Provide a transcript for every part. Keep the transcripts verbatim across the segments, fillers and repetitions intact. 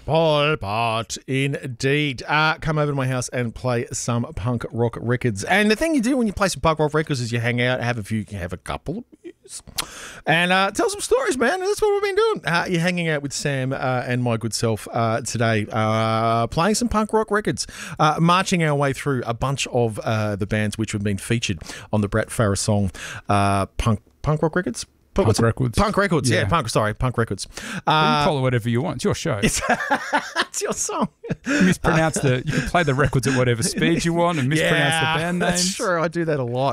Spoil part, indeed. Uh, come over to my house and play some punk rock records. And the thing you do when you play some punk rock records is you hang out, have a few, have a couple of beers, and uh, tell some stories, man. That's what we've been doing. Uh, you're hanging out with Sam uh, and my good self uh, today, uh, playing some punk rock records, uh, marching our way through a bunch of uh, the bands which have been featured on the Brett Farah song, uh, punk punk rock records. Punk What's records. Punk records, yeah. Yeah. Punk, sorry, punk records. You Uh, can call it whatever you want. It's your show. it's, it's your song. You mispronounce the. You can play the records at whatever speed you want and mispronounce yeah, the band names. That's true. I do that a lot.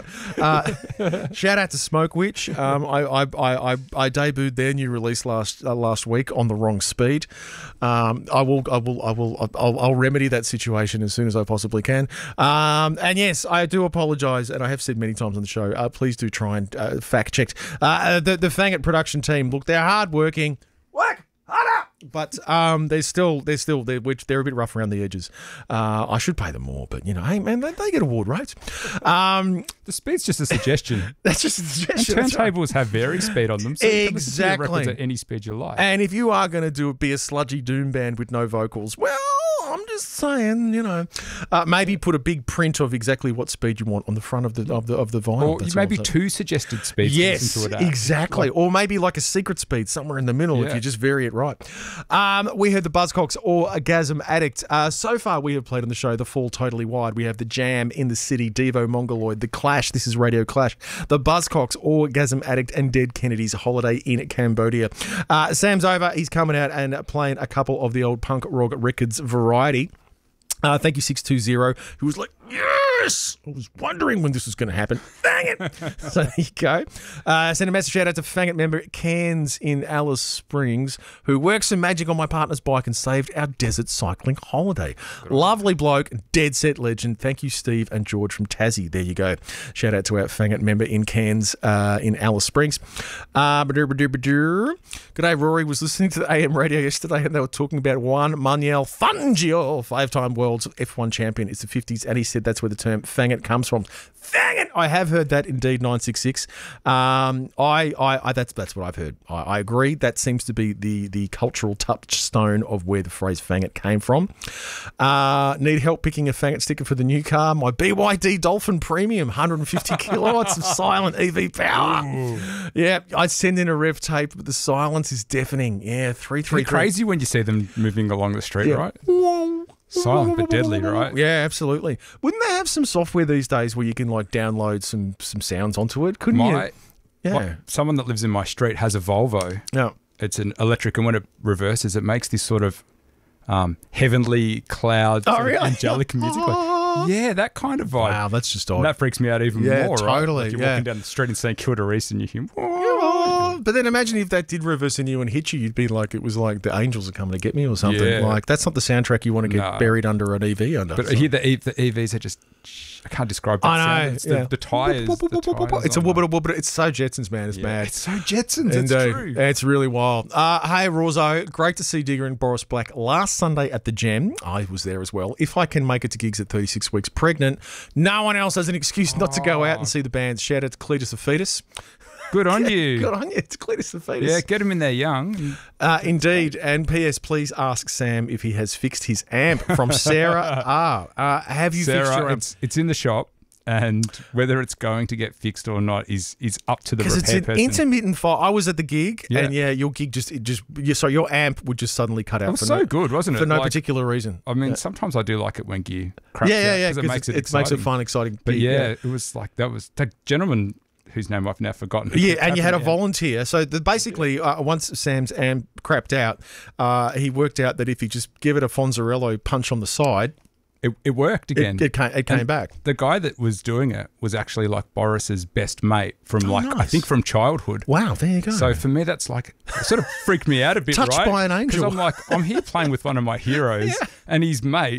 Uh, shout out to Smoke Witch. Um, I, I, I, I, I debuted their new release last uh, last week on the wrong speed. Um, I will, I will, I will, I'll, I'll remedy that situation as soon as I possibly can. Um, and yes, I do apologise, and I have said many times on the show. Uh, please do try and uh, fact check. Uh, the the Fang It production team. Look, they're hard working. Work harder. But um, they're still they're still they're which they're a bit rough around the edges. Uh, I should pay them more, but you know, hey man, they, they get award rates. Um, The speed's just a suggestion. that's just a And suggestion. That's right. turntables have varying speed on them, so you can listen to your Exactly. records at any speed you like. And if you are going to do be a sludgy doom band with no vocals, well, I'm just saying, you know, uh, maybe put a big print of exactly what speed you want on the front of the of the of the vinyl. or That's maybe all I'm saying. two suggested speeds to Yes, listen to it at. exactly. Like- or maybe like a secret speed somewhere in the middle if Yeah. you just vary it right. Um, we heard the Buzzcocks or a Gasm Addict. Uh, so far, we have played on the show The Fall Totally Wide. We have the Jam, In the City, Devo Mongoloid, The Clash. This is Radio Clash. The Buzzcocks or Gasm Addict and Dead Kennedys Holiday in Cambodia. Uh, Sam's over. He's coming out and playing a couple of the old punk rock records variety. Uh, thank you, six two zero, who was like, yes! I was wondering when this was going to happen. Dang it! So there you go. Uh, send a message shout out to Fang It member Cairns in Alice Springs, who works some magic on my partner's bike and saved our desert cycling holiday. Lovely bloke, dead set legend. Thank you, Steve and George from Tassie. There you go. Shout out to our Fang It member in Cairns uh, in Alice Springs. Uh, ba-dur, ba-dur, ba-dur. G'day, Rory. Was listening to the A M radio yesterday and they were talking about Juan Manuel Fangio, five-time world's F one champion. It's the fifties, and he said that's where the term Fang It comes from. Fang it! I have heard that indeed, nine six six. Um, I, I, I, that's that's what I've heard. I, I agree. That seems to be the the cultural touchstone of where the phrase Fang It came from. Uh, need help picking a Fang It sticker for the new car? My B Y D Dolphin Premium, one hundred fifty kilowatts of silent E V power. Ooh. Yeah, I send in a rev tape, but the silence is deafening. Yeah, three three Pretty crazy when you see them moving along the street, Yeah. right? Silent but deadly, right? Yeah, absolutely. Wouldn't they have some software these days where you can like download some some sounds onto it? Couldn't My, you? Yeah. my- someone that lives in my street has a Volvo. Yeah. It's an electric, and when it reverses, it makes this sort of um, heavenly cloud, Oh, sort of really? angelic music. Like, yeah, that kind of vibe. Wow, that's just odd. And that freaks me out even Yeah, more, right? totally, Like you're yeah. walking down the street in Saint Kilda East and you hear, Oh, but then imagine if that did reverse in you and hit you, you'd be like, it was like the angels are coming to get me or something. Yeah. Like, that's not the soundtrack you want to get No. buried under an E V under. But so. here the, e- the E Vs are just, I can't describe that I know, sound. It's yeah. the, the tyres. The tyres It's a on whoopity that. whoopity. It's so Jetsons, man. It's Yeah, mad. It's so Jetsons. It's Indeed. true. It's really wild. Uh, hey, Rozo, great to see Digger and Boris Black last Sunday at the Gem. I was there as well. If I can make it to gigs at thirty-six weeks pregnant, no one else has an excuse not to go out and see the bands. Shout out to Cletus the Fetus. Good on you. Good on you. It's Cletus the Fetus. Yeah, get them in there young. Uh, indeed. And P S, please ask Sam if he has fixed his amp from Sarah R. Uh, have you Sarah, fixed your amp? it's, it's in the shop, and whether it's going to get fixed or not is is up to the Because repair it's an person. intermittent fire. I was at the gig, Yeah. and yeah, your gig just, it just, yeah, so your amp would just suddenly cut out It was for so no, good, wasn't it? for no Like, particular reason. I mean, Yeah. sometimes I do like it when gear craps Yeah, yeah, out yeah. because it 'cause makes it it makes it exciting. fun, exciting. But gig, yeah, it was like that was that gentleman whose name I've now forgotten. who Yeah, kept and you had a tapping me out. volunteer. So the, basically, uh, once Sam's amp crapped out, uh, he worked out that if he just give it a Fonzarello punch on the side, It, it worked again. it, it came, it came And back. The guy that was doing it was actually like Boris's best mate from Oh, like I nice. think from childhood. Wow, there you go. So for me, that's like it sort of freaked me out a bit, Touched right? by an angel. Because I'm like, I'm here playing with one of my heroes, and his mate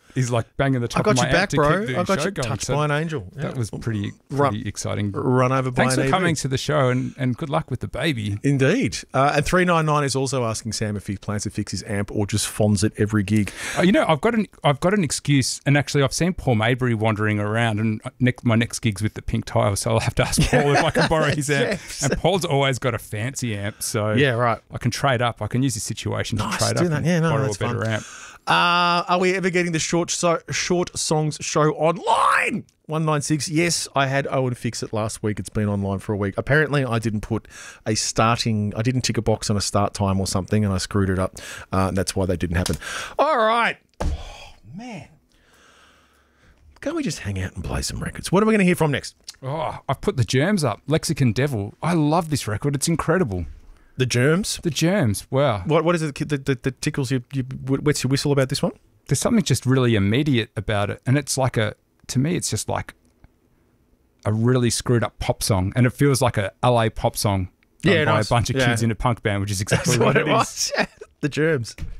is like banging the I top got of you my back, amp to bro. keep the I got show you going. touched So by an angel. Yeah. That was pretty, Run- pretty exciting. Run over by Thanks an for E V. coming to the show, and, and good luck with the baby. Indeed. Uh, and three nine nine is also asking Sam if he plans to fix his amp or just fonds it every gig. Oh, you know, I've got an I've got an excuse, and actually, I've seen Paul Maybury wandering around, and next, my next gig's with the Pink Tile, so I'll have to ask Paul if I can borrow his amp. Yes. And Paul's always got a fancy amp, so Yeah, right. I can trade up. I can use this situation to Nice, trade do up that. and Yeah, no, borrow that's a better fun. amp. Uh, are we ever getting the short so, short songs show online? one nine six. Yes, I had Owen fix it last week. It's been online for a week. Apparently, I didn't put a starting, I didn't tick a box on a start time or something, and I screwed it up. Uh, and that's why that didn't happen. All right. Oh, man. Can't we just hang out and play some records? What are we going to hear from next? Oh, I've put the Germs up. Lexicon Devil. I love this record. It's incredible. The Germs. The Germs. Wow. What What is it that, that, that tickles you, you, wets your whistle about this one? There's something just really immediate about it, and it's like a. To me, it's just like a really screwed up pop song, and it feels like a L A pop song done Yeah, by nice. a bunch of Yeah. kids in a punk band, which is exactly That's what, what it it is. was. The Germs.